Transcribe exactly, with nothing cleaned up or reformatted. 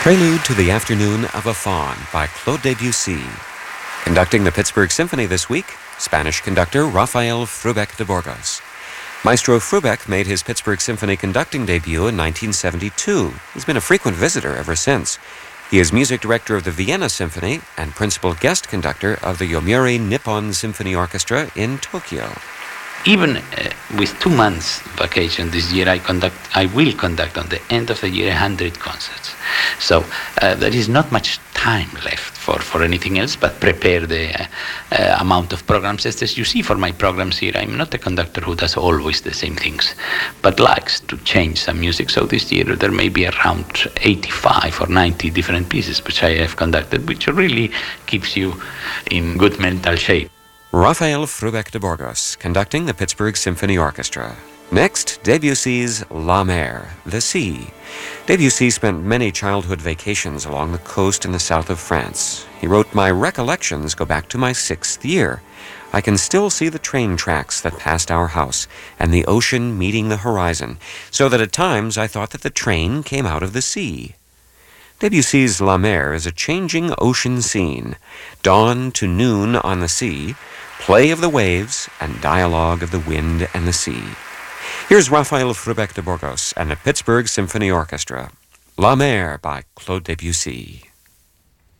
Prelude to the Afternoon of a Faun by Claude Debussy. Conducting the Pittsburgh Symphony this week, Spanish conductor Rafael Frubeck de Burgos. Maestro Frubeck made his Pittsburgh Symphony conducting debut in nineteen seventy-two. He's been a frequent visitor ever since. He is music director of the Vienna Symphony and principal guest conductor of the Yomiuri Nippon Symphony Orchestra in Tokyo. Even uh, with two months vacation this year, I conduct. I will conduct on the end of the year one hundred concerts. So uh, there is not much time left for, for anything else but prepare the uh, uh, amount of programs. As, as you see for my programs here, I'm not a conductor who does always the same things, but likes to change some music. So this year there may be around eighty-five or ninety different pieces which I have conducted, which really keeps you in good mental shape. Rafael Frubeck de Burgos, conducting the Pittsburgh Symphony Orchestra. Next, Debussy's La Mer, the Sea. Debussy spent many childhood vacations along the coast in the south of France. He wrote, "My recollections go back to my sixth year. I can still see the train tracks that passed our house and the ocean meeting the horizon, so that at times I thought that the train came out of the sea." Debussy's La Mer is a changing ocean scene, dawn to noon on the sea, play of the waves, and dialogue of the wind and the sea. Here's Rafael Frubeck de Burgos and the Pittsburgh Symphony Orchestra. La Mer by Claude Debussy.